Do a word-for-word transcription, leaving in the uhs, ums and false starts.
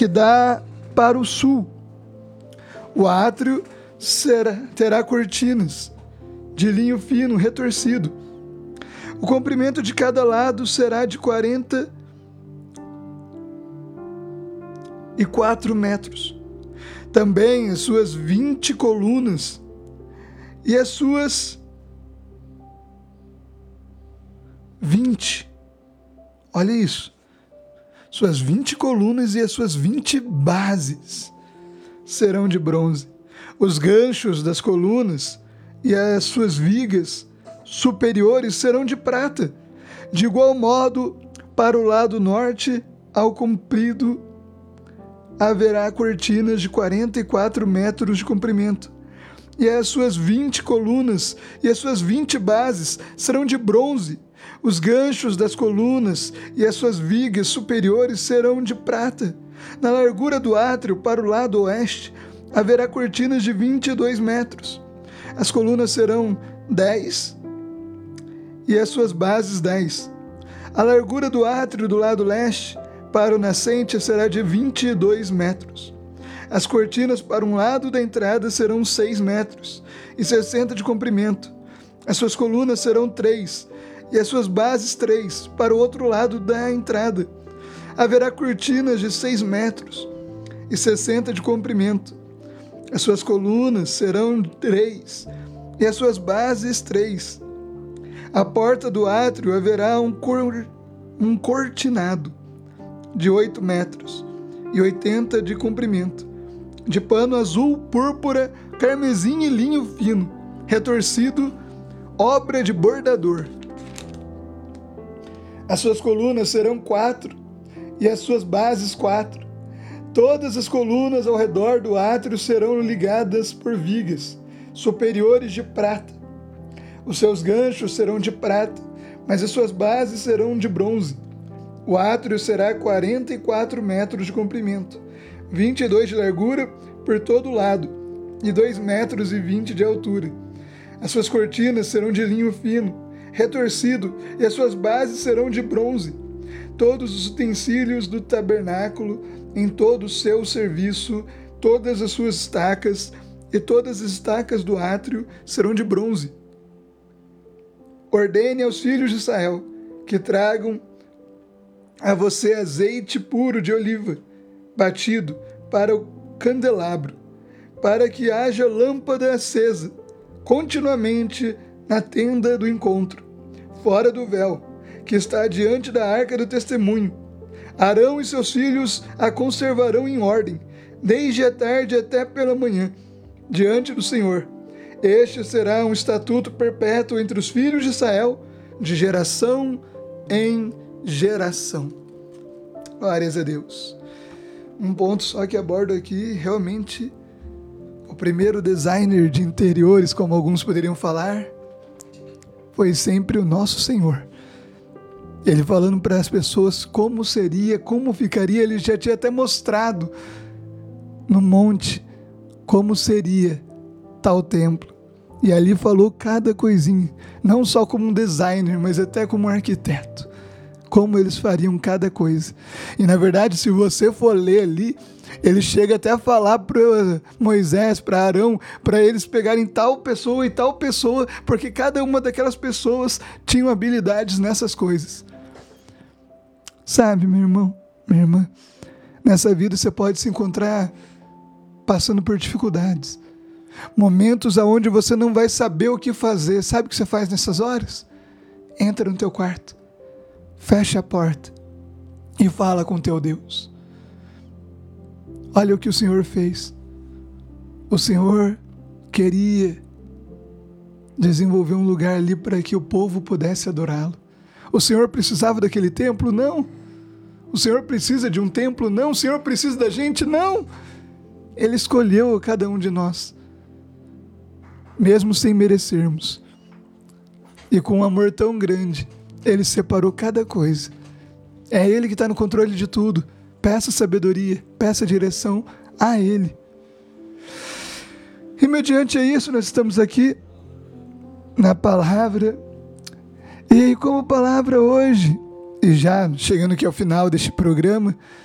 que dá para o sul. O átrio será, terá cortinas de linho fino retorcido. O comprimento de cada lado será de quarenta e quatro metros. Também as suas vinte colunas e as suas vinte, olha isso, suas vinte colunas e as suas vinte bases serão de bronze. Os ganchos das colunas e as suas vigas superiores serão de prata. De igual modo, para o lado norte, ao comprido, haverá cortinas de quarenta e quatro metros de comprimento. E as suas vinte colunas e as suas vinte bases serão de bronze. Os ganchos das colunas e as suas vigas superiores serão de prata. Na largura do átrio, para o lado oeste, haverá cortinas de vinte e dois metros. As colunas serão dez e as suas bases dez. A largura do átrio do lado leste, para o nascente, será de vinte e dois metros. As cortinas para um lado da entrada serão seis metros e sessenta de comprimento. As suas colunas serão três e as suas bases três para o outro lado da entrada. Haverá cortinas de seis metros e sessenta de comprimento. As suas colunas serão três e as suas bases três. À porta do átrio haverá um, cor, um cortinado de oito metros e oitenta de comprimento, de pano azul, púrpura, carmesim e linho fino, retorcido, obra de bordador. As suas colunas serão quatro e as suas bases quatro. Todas as colunas ao redor do átrio serão ligadas por vigas superiores de prata. Os seus ganchos serão de prata, mas as suas bases serão de bronze. O átrio será quarenta e quatro metros de comprimento, vinte e dois de largura por todo lado e dois metros e vinte de altura. As suas cortinas serão de linho fino, retorcido, e as suas bases serão de bronze. Todos os utensílios do tabernáculo, em todo o seu serviço, todas as suas estacas e todas as estacas do átrio serão de bronze. Ordene aos filhos de Israel que tragam a você azeite puro de oliva, batido, para o candelabro, para que haja lâmpada acesa continuamente na tenda do encontro, fora do véu, que está diante da arca do testemunho. Arão e seus filhos a conservarão em ordem, desde a tarde até pela manhã, diante do Senhor. Este será um estatuto perpétuo entre os filhos de Israel, de geração em geração. Glórias a Deus. Um ponto só que abordo aqui, realmente, o primeiro designer de interiores, como alguns poderiam falar, foi sempre o nosso Senhor. Ele falando para as pessoas como seria, como ficaria, ele já tinha até mostrado no monte como seria tal templo. E ali falou cada coisinha, não só como um designer, mas até como um arquiteto, como eles fariam cada coisa. E na verdade, se você for ler ali, ele chega até a falar para Moisés, para Arão, para eles pegarem tal pessoa e tal pessoa, porque cada uma daquelas pessoas tinham habilidades nessas coisas. Sabe, meu irmão, minha irmã, nessa vida você pode se encontrar passando por dificuldades, momentos onde você não vai saber o que fazer. Sabe o que você faz nessas horas? Entra no teu quarto, fecha a porta e fala com teu Deus. Olha o que o Senhor fez. O Senhor queria desenvolver um lugar ali para que o povo pudesse adorá-lo. O Senhor precisava daquele templo? Não. O Senhor precisa de um templo? Não. O Senhor precisa da gente? Não. Ele escolheu cada um de nós, mesmo sem merecermos. E com um amor tão grande, Ele separou cada coisa. É Ele que está no controle de tudo. Peça sabedoria, peça direção a Ele. E mediante isso, nós estamos aqui na palavra. E como palavra hoje, e já chegando aqui ao final deste programa,